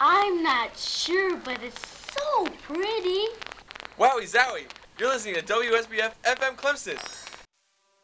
I'm not sure, but it's so pretty. Wowie zowie! You're listening to WSBF FM Clemson.